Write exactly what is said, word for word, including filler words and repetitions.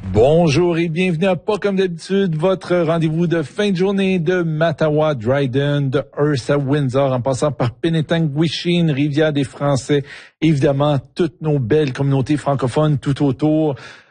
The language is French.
Bonjour et bienvenue à Pas comme d'habitude, votre rendez-vous de fin de journée de Mattawa, Dryden, de Hearst à Windsor, en passant par Penetanguishene, Rivière des Français, évidemment toutes nos belles communautés francophones tout autour.